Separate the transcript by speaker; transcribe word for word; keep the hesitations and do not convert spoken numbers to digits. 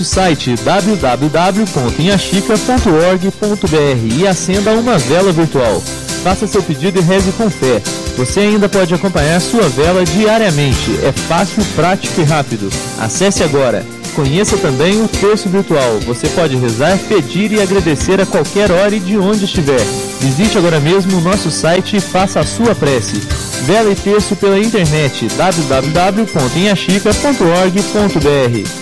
Speaker 1: site w w w ponto inhaxica ponto org ponto b r e acenda uma vela virtual. Faça seu pedido e reze com fé. Você ainda pode acompanhar sua vela diariamente. É fácil, prático e rápido. Acesse agora. Conheça também o terço virtual. Você pode rezar, pedir e agradecer a qualquer hora e de onde estiver. Visite agora mesmo o nosso site e faça a sua prece. Vela e terço pela internet w w w ponto inhaxica ponto org ponto b r.